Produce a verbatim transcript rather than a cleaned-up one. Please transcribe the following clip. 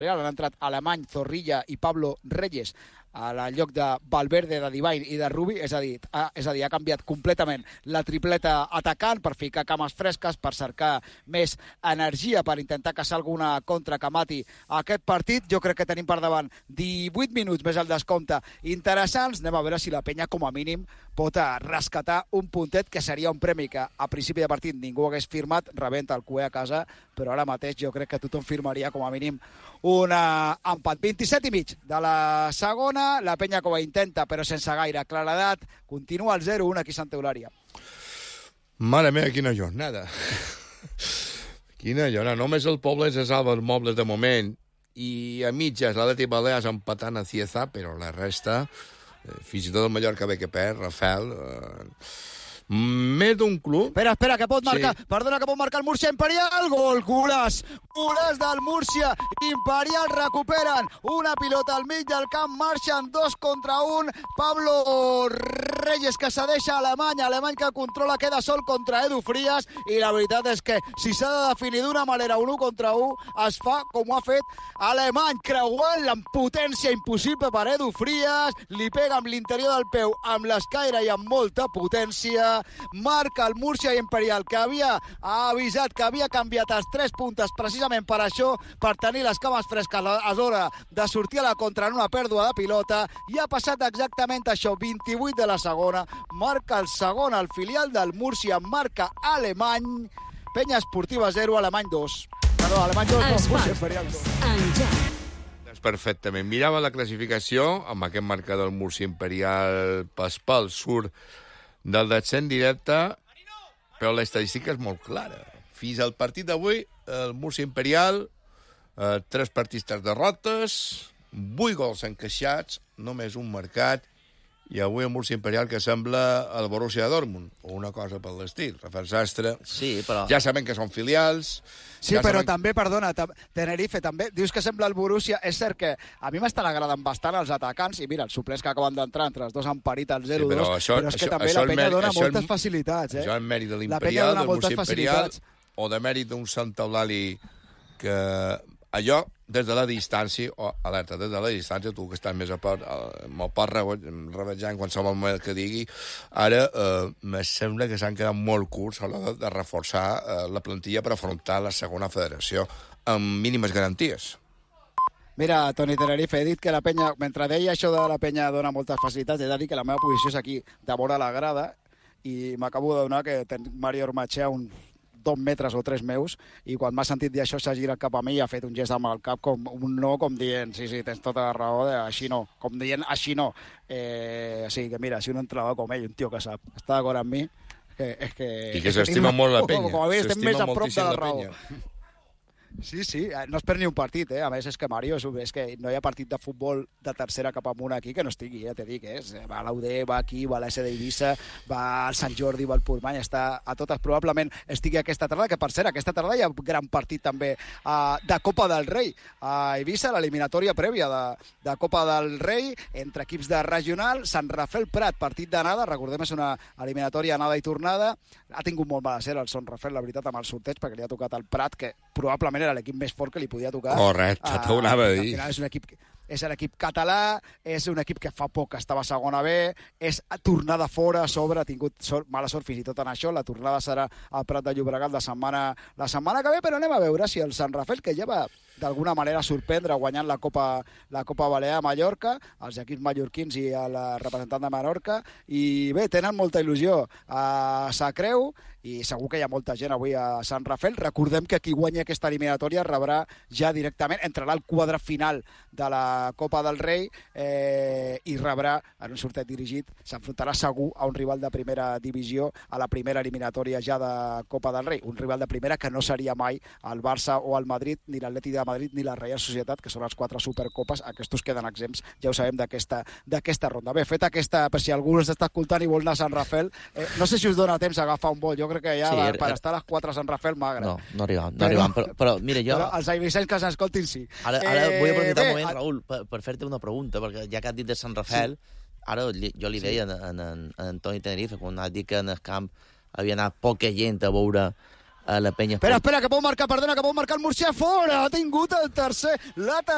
han entrat Alemany, Zorrilla i Pablo Reyes al lloc de Valverde, de Divine i de Rubi, és a dir, ha, és a dir, ha canviat completament la tripleta atacant per ficar cames fresques, per cercar més energia, per intentar caçar alguna contra que mati aquest partit. Jo crec que tenim per davant divuit minuts més el descompte interessants. Anem a veure si la penya, com a mínim, pot rescatar un puntet, que seria un premi que a principi de partit ningú hagués firmat, rebenta el cué a casa, però ara mateix jo crec que tothom firmaria com a mínim un empat. vint-i-set i mig de la segona, la penya com a intenta, però sense gaire claredat. Continua el zero un aquí a Santa Eulària. Mare meva, quina jornada. Quina jornada. Només el poble se salva els mobles de moment, i a mitges l'Atlètic Balears empatant a Cieza, però la resta, eh, fins i tot el Mallorca ve que perd, Rafael... Eh, més d'un club... Espera, espera, que pot marcar... Sí. Perdona, que pot marcar el Múrcia Imperial. Gol, golaç. Golaç del Múrcia Imperial. Recuperen una pilota al mig del camp. Marxen dos contra un. Pablo Reyes, que cedeixa a Alemany. Alemany que controla, queda sol contra Edu Frías. I la veritat és que si s'ha de definir d'una manera un u contra un, es fa com ho ha fet Alemany, creuant amb potència impossible per Edu Frías. Li pega amb l'interior del peu, amb l'escaire i amb molta potència. Marca el Múrcia Imperial, que havia avisat que havia canviat els tres puntes precisament per això, per tenir les cames fresques a l'hora de sortir a la contra en una pèrdua de pilota, i ha passat exactament això. vint-i-vuit de la segona, marca el segon, el filial del Múrcia, marca Alemany. Penya Esportiva zero, Alemany dos. Perdó, Alemany dos, no, Múrcia Imperial dos. Perfectament. Mirava la classificació amb aquest marcador del Múrcia Imperial Paspal surt del descens directe, però l'estadística és molt clara. Fins al partit d'avui, el Múrcia Imperial, eh, tres partits, tres derrotes, vuit gols encaixats, només un marcat, i avui el Múrcia Imperial que sembla el Borussia Dortmund, o una cosa per l'estil. Rafael Sastre, sí, però... ja sabem que són filials... Sí, ja però saben... també, perdona, Tenerife, també, dius que sembla el Borussia. És cert que a mi m'estan agradant bastant els atacants, i mira, els suplents que acaben d'entrar entre els dos han parit al zero dos, sí, però, això, però és que això, també això la penya mèrit, dona moltes el, facilitats. Eh? Això és mèrit de l'Imperial, del Múrcia Imperial, o de mèrit d'un Santa Eulàlia que allò, des de la distància, o alerta, des de la distància, tu que estàs més a prop, eh, me'l pots revejar en qualsevol moment que digui, ara eh, me sembla que s'han quedat molt curts a l'hora de, de reforçar eh, la plantilla per afrontar la segona federació amb mínimes garanties. Mira, Toni Tenerife, he dit que la penya, mentre deia això de la penya dona moltes facilitats, he de dir que la meva posició és aquí, de vora la grada, i m'acabo de donar que ten Mario Ormachea un dos metres o tres meus, i quan m'ha sentit dir això s'ha girat cap a mi i ha fet un gest amb el cap, com un no, com dient, sí, sí, tens tota la raó, de, així no, com dient, així no. Eh, sí, que mira, si un entrenador com ell, un tio que sap, està d'acord amb mi, que, és que... I que s'estima molt la penya. Com a mi estem més a prop de la raó. Sí, sí, no es perd ni un partit, eh? A més, és que Mario, és que no hi ha partit de futbol de tercera cap amunt aquí que no estigui, ja t'he dit, eh? Va a l'U D, va aquí, va a l'S d'Eivissa, va al Sant Jordi, va al Portmany, està a totes, probablement estigui aquesta tarda, que per cert, aquesta tarda hi ha un gran partit també uh, de Copa del Rei a Eivissa, l'eliminatòria prèvia de, de Copa del Rei, entre equips de regional, Sant Rafel Prat, partit d'anada, recordem, és una eliminatòria anada i tornada, ha tingut molt mala sort el Sant Rafel, la veritat, amb el sorteig, perquè li ha tocat el Prat, que probablement era l'equip més fort que li podia tocar. Correcte, t'ho anava a dir. Al final és un equip... És l'equip català, és un equip que fa poc que estava a segona B, és tornada fora, a sobre, ha tingut sort, mala sort fins i tot en això, la tornada serà al Prat de Llobregat la setmana, la setmana que ve, però anem a veure si el Sant Rafel, que ja va d'alguna manera sorprendre guanyant la Copa, la Copa Balear a Mallorca, els equips mallorquins i el representant de Menorca, i bé, tenen molta il·lusió a Sa Creu, i segur que hi ha molta gent avui a Sant Rafel. Recordem que qui guanya aquesta eliminatòria rebrà ja directament, entrarà al quadre final de la Copa del Rei eh, i rebrà, en un sorteig dirigit, s'enfrontarà segur a un rival de primera divisió a la primera eliminatòria ja de Copa del Rei. Un rival de primera que no seria mai el Barça o el Madrid, ni l'Atlètic de Madrid, ni la Reial Societat, que són els quatre supercopes. Aquests queden exempts, ja ho sabem, d'aquesta d'aquesta ronda. Bé, fet aquesta, per si algú ens està escoltant i vol anar a Sant Rafel, eh, no sé si us dona temps a agafar un vol. Jo crec que ja sí, va, per estar a les quatre a Sant Rafel m'agrada. No, no arribam, no arribam. Però, però mira, jo... Però els aivissencs que s'escoltin, sí. Ara, ara eh, vull aprofitar un moment, a... Raül, per, per fer-te una pregunta, perquè ja que has dit de Sant Rafel, sí. Ara jo li deia sí. en, en, en Antoni Tenerife, quan has dit que en el camp havia anat poca gent a veure a la penya... Espera, espera, que pot marcar, perdona, que pot marcar el Murcia fora! Ha tingut el tercer... La